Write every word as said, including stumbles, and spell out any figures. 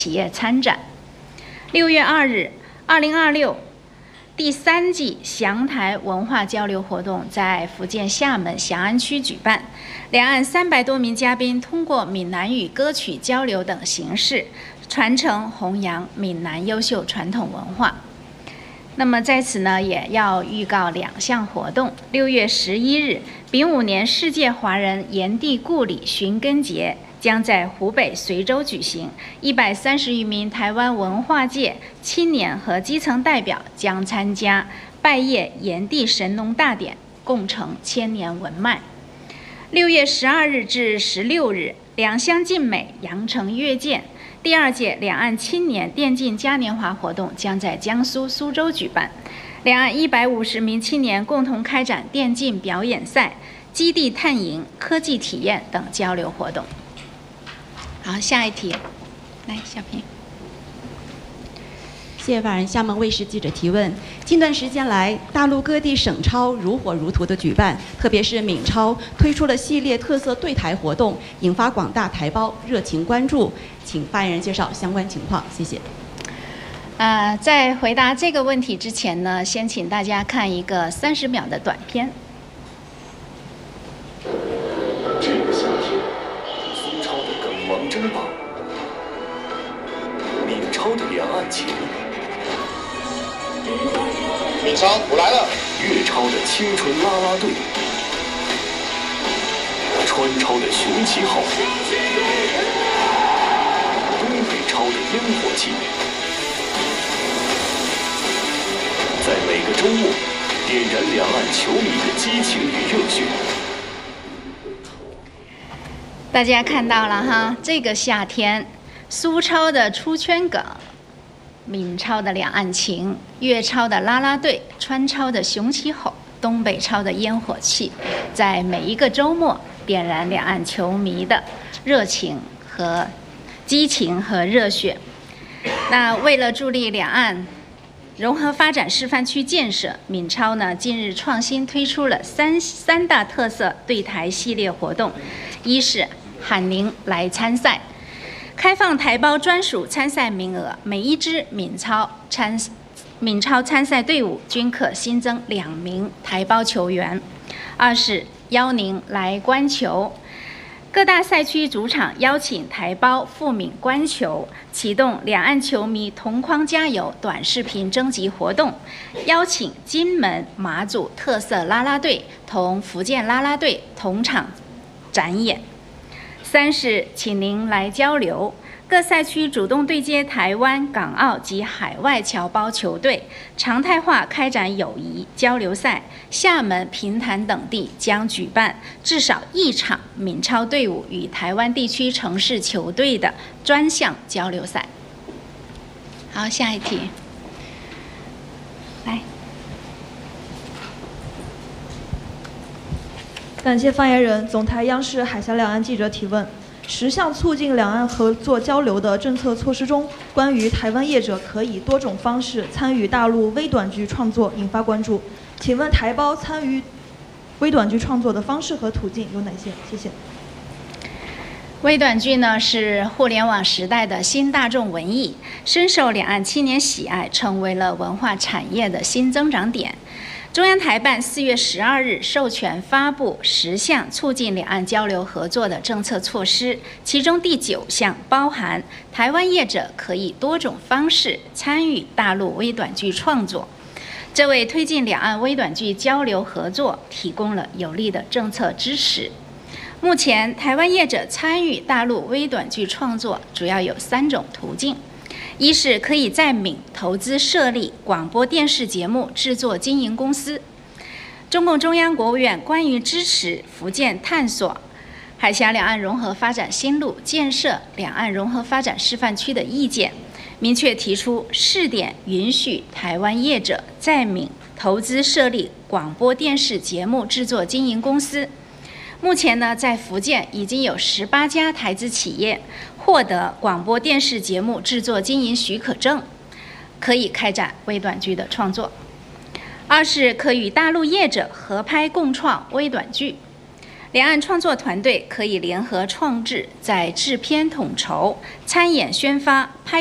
企业参展。六月二日，二零二六第三季祥台文化交流活动在福建厦门翔安区举办，两岸三百多名嘉宾通过闽南语歌曲交流等形式，传承弘扬闽南优秀传统文化。那么在此呢，也要预告两项活动。六月十一日，丙午年世界华人炎帝故里寻根节将在湖北随州举行，一百三十余名台湾文化界青年和基层代表将参加拜谒炎帝神农大典，共成千年文脉。六月十二日至十六日，两乡尽美，羊城跃见第二届两岸青年电竞嘉年华活动将在江苏苏州举办，两岸一百五十名青年共同开展电竞表演赛、基地探营、科技体验等交流活动。好，下一题，来，小平。 谢谢法人。厦门卫视记者提问：近段时间来，大陆各地省超如火如荼的举办，特别是闽超推出了系列特色对台活动，引发广大台胞热情关注。请发言人介绍相关情况，谢谢。 呃，在回答这个问题之前呢，先请大家看一个三十秒的短片。 这个夏天，苏超的梗王争霸，闽超的两岸情。 闽超，我来了。 粤超的青春啦啦队，川超的雄起号，东北超的烟火气，在每个周末点燃两岸球迷的激情与热血。 大家看到了哈，这个夏天，苏超的出圈梗。闽超的两岸情，粤超的啦啦队，川超的雄起吼，东北超的烟火气，在每一个周末点燃两岸球迷的热情和激情和热血。那为了助力两岸融合发展示范区建设，闽超呢近日创新推出了三三大特色对台系列活动，一是喊您来参赛。开放台胞专属参赛名额，每一支闽超参闽超参赛队伍均可新增两名台胞球员。二是邀您来观球，各大赛区主场邀请台胞赴闽观球，启动两岸球迷同框加油短视频征集活动，邀请金门、马祖特色啦啦队同福建啦啦队同场展演。三是请您来交流，各赛区主动对接台湾、港澳及海外侨胞球队，常态化开展友谊交流赛。厦门、平潭等地将举办至少一场闽超队伍与台湾地区城市球队的专项交流赛。好，下一题，来。 感谢发言人。总台央视海峡两岸记者提问：十项促进两岸合作交流的政策措施中，关于台湾业者可以多种方式参与大陆微短剧创作引发关注。请问台胞参与微短剧创作的方式和途径有哪些？谢谢。 微短剧呢是互联网时代的新大众文艺，深受两岸青年喜爱，成为了文化产业的新增长点。中央台办四月十二日授权发布十项促进两岸交流合作的政策措施，其中第九项包含台湾业者可以多种方式参与大陆微短剧创作，这为推进两岸微短剧交流合作提供了有力的政策支持。目前，台湾业者参与大陆微短剧创作主要有三种途径。一是可以在闽投资设立广播电视节目制作经营公司。中共中央、国务院关于支持福建探索海峡两岸融合发展新路、建设两岸融合发展示范区的意见，明确提出试点允许台湾业者在闽投资设立广播电视节目制作经营公司。目前呢，在福建已经有十八家台资企业获得广播电视节目制作经营许可证，可以开展微短剧的创作。二是可与大陆业者合拍共创微短剧。 两岸创作团队可以联合创制，在制片统筹、参演宣发、拍